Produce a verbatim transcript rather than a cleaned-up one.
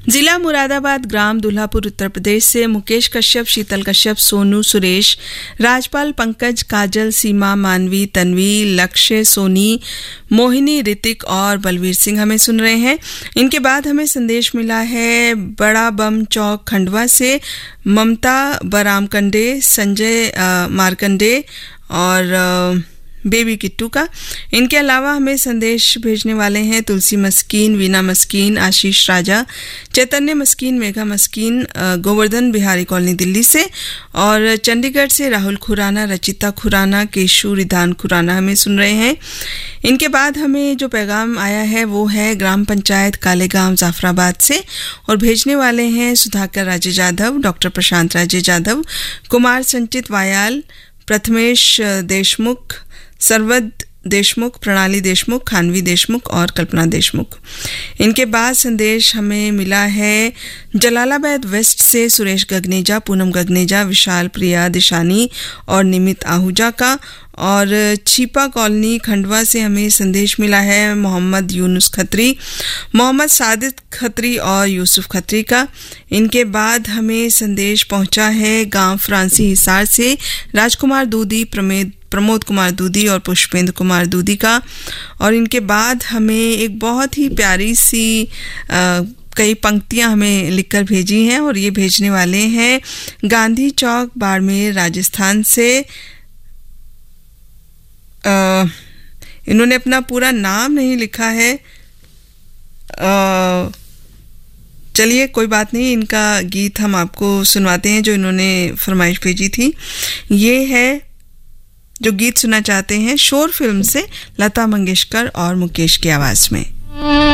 जिला मुरादाबाद, ग्राम दुल्हापुर, उत्तर प्रदेश से मुकेश कश्यप, शीतल कश्यप, सोनू, सुरेश, राजपाल, पंकज, काजल, सीमा, मानवी, तन्वी, लक्ष्य, सोनी, मोहिनी, ऋतिक और बलवीर सिंह हमें सुन रहे हैं। इनके बाद हमें संदेश मिला है बड़ा बम चौक खंडवा से ममता बरामकंडे, संजय मारकंडे और आ, बेबी किट्टू का। इनके अलावा हमें संदेश भेजने वाले हैं तुलसी मस्कीन, वीना मस्कीन, आशीष राजा, चैतन्य मस्कीन, मेघा मस्कीन, गोवर्धन बिहारी कॉलोनी दिल्ली से, और चंडीगढ़ से राहुल खुराना, रचिता खुराना, केशु रिधान खुराना हमें सुन रहे हैं। इनके बाद हमें जो पैगाम आया है वो है ग्राम पंचायत कालेगांव जाफराबाद से, और भेजने वाले हैं सुधाकर राजे जाधव, डॉक्टर प्रशांत राजे जाधव, कुमार संचित वायाल, प्रथमेश देशमुख, सरवद देशमुख, प्रणाली देशमुख, खानवी देशमुख और कल्पना देशमुख। इनके बाद संदेश हमें मिला है जलालाबाद वेस्ट से सुरेश गगनेजा, पूनम गगनेजा, विशाल, प्रिया, दिशानी और निमित आहूजा का, और छिपा कॉलोनी खंडवा से हमें संदेश मिला है मोहम्मद यूनुस खत्री, मोहम्मद सादिक खत्री और यूसुफ खत्री का। इनके बाद हमें संदेश पहुंचा है गांव फ्रांसी हिसार से राजकुमार दूधी, प्रमेद प्रमोद कुमार दूधी और पुष्पेंद्र कुमार दूधी का, और इनके बाद हमें एक बहुत ही प्यारी सी आ, कई पंक्तियां हमें लिखकर भेजी हैं, और ये भेजने वाले हैं गांधी चौक, बाड़मेर, राजस्थान से। आ, इन्होंने अपना पूरा नाम नहीं लिखा है, चलिए कोई बात नहीं, इनका गीत हम आपको सुनवाते हैं जो इन्होंने फरमाइश भेजी थी। ये है जो गीत सुनना चाहते हैं शोर फिल्म से, लता मंगेशकर और मुकेश की आवाज में।